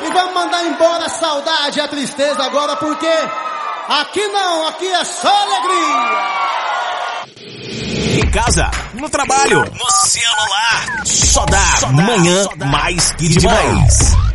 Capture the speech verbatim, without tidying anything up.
E vamos mandar embora a saudade e a tristeza agora, porque aqui não, aqui é só alegria. Em casa, no trabalho, no celular, só dá, só dá manhã só dá. Mais que demais.